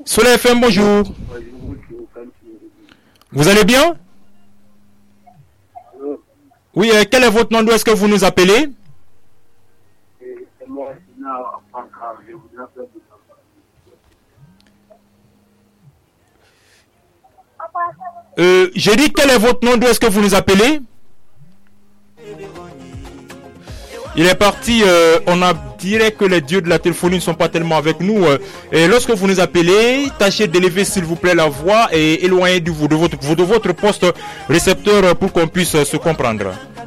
Soleil FM, bonjour. Vous allez bien? Oui, quel est votre nom? D'où est-ce que vous nous appelez? J'ai dit quel est votre nom? D'où est-ce que vous nous appelez? Il est parti, on a dirait que les dieux de la téléphonie ne sont pas tellement avec nous. Et lorsque vous nous appelez, tâchez d'élever s'il vous plaît la voix et éloignez de votre poste récepteur pour qu'on puisse se comprendre.